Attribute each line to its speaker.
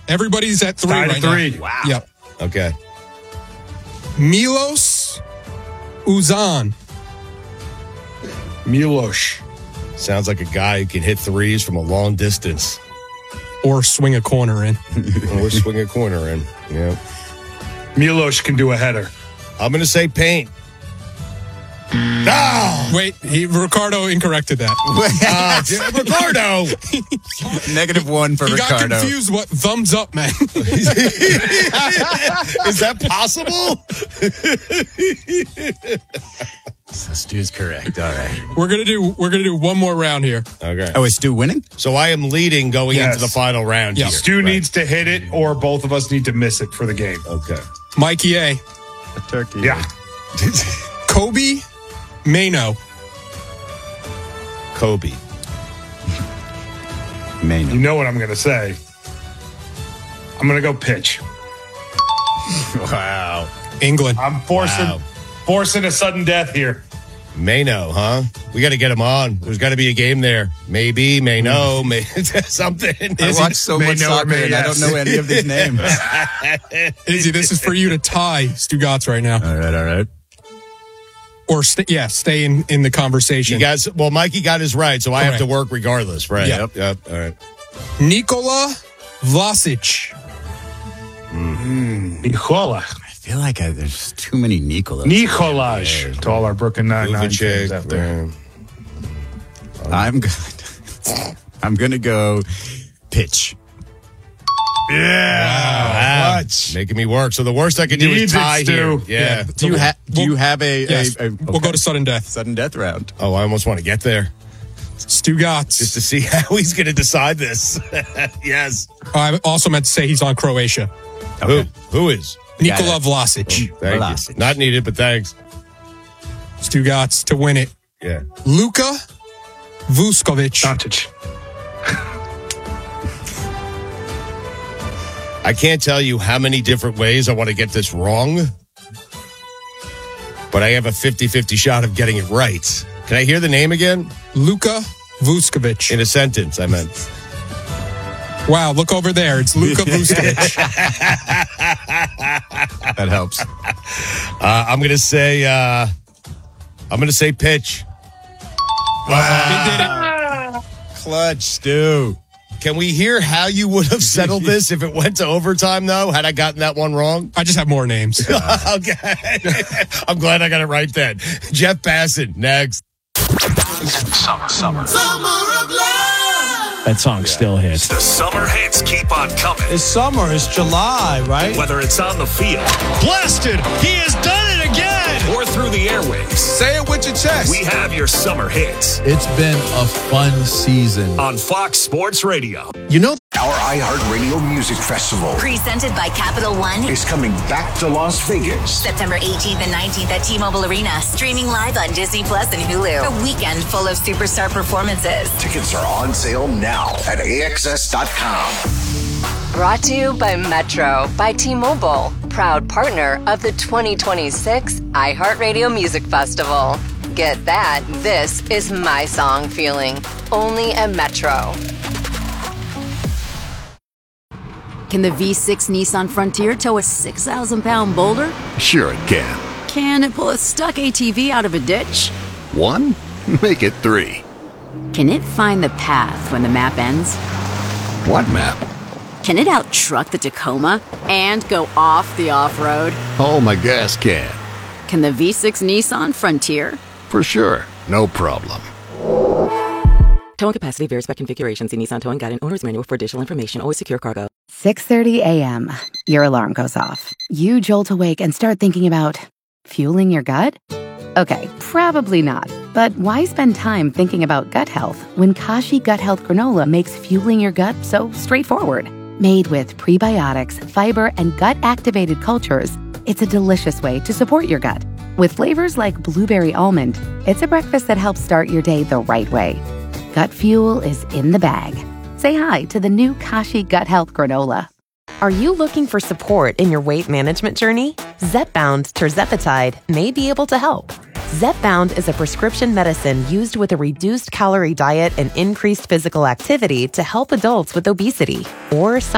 Speaker 1: Everybody's at 3
Speaker 2: Tied
Speaker 1: right
Speaker 2: at 3.
Speaker 1: now.
Speaker 3: Wow.
Speaker 1: Yep.
Speaker 4: Okay.
Speaker 1: Milos Uzan.
Speaker 2: Milosh.
Speaker 4: Sounds like a guy who can hit threes from a long distance.
Speaker 1: Or swing a corner in.
Speaker 4: Or swing a corner in. Yeah.
Speaker 2: Milosh can do a header.
Speaker 4: I'm going to say paint. No!
Speaker 1: Wait, Ricardo incorrected that.
Speaker 4: Ricardo!
Speaker 3: -1 for
Speaker 1: He
Speaker 3: Ricardo.
Speaker 1: got confused what thumbs up meant.
Speaker 4: Is that possible?
Speaker 3: So Stu's correct. All right.
Speaker 1: We're gonna do one more round here.
Speaker 4: Okay.
Speaker 3: Oh, is Stu winning?
Speaker 4: So I am leading going
Speaker 2: Yes.
Speaker 4: into the final round
Speaker 1: Yeah.
Speaker 4: here.
Speaker 2: Stu needs to hit it, or both of us need to miss it for the game.
Speaker 4: Okay.
Speaker 1: Mikey A.
Speaker 3: A turkey.
Speaker 2: Yeah.
Speaker 1: Kobe Mano.
Speaker 4: Kobe.
Speaker 3: Main.
Speaker 2: You know what I'm going to say. I'm going to go pitch.
Speaker 4: Wow.
Speaker 1: England.
Speaker 2: I'm
Speaker 4: Wow.
Speaker 2: forcing a sudden death here.
Speaker 4: Mano, huh? We got to get him on. There's got to be a game there. Maybe, may no, may something.
Speaker 3: I watch so
Speaker 2: May
Speaker 3: much
Speaker 2: know or
Speaker 3: soccer
Speaker 2: may
Speaker 3: and I don't
Speaker 2: yes.
Speaker 3: know any of these names.
Speaker 1: Izzy, this is for you to tie Stugatz right now.
Speaker 3: All right.
Speaker 1: Or stay in the conversation.
Speaker 4: You guys, well, Mikey got his right, so I have
Speaker 1: Correct.
Speaker 4: to work regardless, right?
Speaker 1: Yep.
Speaker 4: Yep. All right.
Speaker 1: Nikola Vlasic.
Speaker 2: Nikola.
Speaker 3: I feel like there's too many Nicolas.
Speaker 2: Nikolaj. To all our Brooklyn Nine-Nine fans out there.
Speaker 3: I'm gonna go pitch.
Speaker 4: Wow. Making me work. So the worst I can do is
Speaker 2: Needs it,
Speaker 4: tie
Speaker 2: Stu.
Speaker 4: here. Yeah.
Speaker 3: Do you have a
Speaker 1: Yes. We'll go to sudden death.
Speaker 3: sudden death round?
Speaker 4: Oh, I almost want to get there
Speaker 1: Stugatz.
Speaker 4: just to see how he's going to decide this. Yes.
Speaker 1: I also meant to say he's on Croatia.
Speaker 4: Who is?
Speaker 1: Nikola Vlasic.
Speaker 4: Thank
Speaker 3: Vlasic.
Speaker 4: you. Not needed, but thanks.
Speaker 1: Stugatz to win it.
Speaker 4: Yeah.
Speaker 1: Luka Vuskovic.
Speaker 2: Doncic.
Speaker 4: I can't tell you how many different ways I want to get this wrong, but I have a 50-50 shot of getting it right. Can I hear the name again?
Speaker 1: Luka Vuskovic.
Speaker 4: In a sentence, I meant.
Speaker 1: Wow, look over there. It's Luka Vuskovic.
Speaker 3: That helps.
Speaker 4: I'm going to say pitch.
Speaker 1: He did it.
Speaker 3: Clutch, Stu.
Speaker 4: Can we hear how you would have settled this if it went to overtime, though? Had I gotten that one wrong?
Speaker 1: I just have more names.
Speaker 4: Okay. I'm glad I got it right then. Jeff Bassett, next.
Speaker 5: Summer of love.
Speaker 6: That song still hits.
Speaker 5: The summer hits keep on coming.
Speaker 6: It's summer. It's July, right?
Speaker 5: Whether it's on the field
Speaker 6: Blasted. He has done it again.
Speaker 5: or through the airwaves,
Speaker 6: Say it with your chest.
Speaker 5: we have your summer hits
Speaker 7: It's been a fun season.
Speaker 5: on Fox Sports Radio.
Speaker 7: You know,
Speaker 8: Our iHeartRadio Music Festival
Speaker 9: Presented by Capital One.
Speaker 8: is coming back to Las Vegas.
Speaker 9: September 18th and 19th at T-Mobile Arena. Streaming live on Disney Plus and Hulu. A weekend full of superstar performances.
Speaker 8: Tickets are on sale now at AXS.com.
Speaker 10: Brought to you by Metro by T-Mobile, proud partner of the 2026 iHeartRadio Music Festival. Get that, this is my song feeling, only at Metro.
Speaker 11: Can the V6 Nissan Frontier tow a 6,000-pound boulder?
Speaker 8: Sure it can.
Speaker 11: Can it pull a stuck ATV out of a ditch?
Speaker 8: 1? Make it 3.
Speaker 11: Can it find the path when the map ends?
Speaker 8: What map?
Speaker 11: Can it out-truck the Tacoma and go off the off-road?
Speaker 8: Oh, my gas can.
Speaker 11: Can the V6 Nissan Frontier?
Speaker 8: For sure. No problem.
Speaker 12: Towing capacity varies by configuration. See Nissan Towing Guide and Owner's Manual for additional information. Always secure cargo.
Speaker 13: 6:30 a.m. Your alarm goes off. You jolt awake and start thinking about fueling your gut? Okay, probably not. But why spend time thinking about gut health when Kashi Gut Health Granola makes fueling your gut so straightforward? Made with prebiotics, fiber, and gut-activated cultures, it's a delicious way to support your gut. With flavors like blueberry almond, it's a breakfast that helps start your day the right way. Gut fuel is in the bag. Say hi to the new Kashi Gut Health Granola.
Speaker 12: Are you looking for support in your weight management journey? Zepbound Tirzepatide may be able to help. Zepbound is a prescription medicine used with a reduced calorie diet and increased physical activity to help adults with obesity or some